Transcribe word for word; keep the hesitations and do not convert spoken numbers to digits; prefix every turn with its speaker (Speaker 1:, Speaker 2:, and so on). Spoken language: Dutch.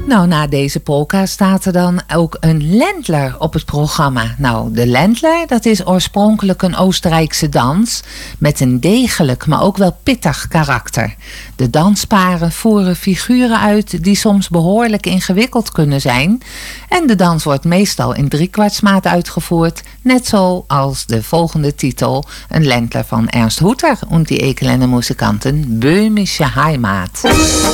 Speaker 1: Nou, na deze polka staat er dan ook een Ländler op het programma. Nou, de Ländler, dat is oorspronkelijk een Oostenrijkse dans met een degelijk, maar ook wel pittig karakter. De dansparen voeren figuren uit die soms behoorlijk ingewikkeld kunnen zijn. En de dans wordt meestal in driekwartsmaat uitgevoerd, net zoals de volgende titel, een Ländler van Ernst Hutter und die Ekelende Musikanten, Böhmische Heimat.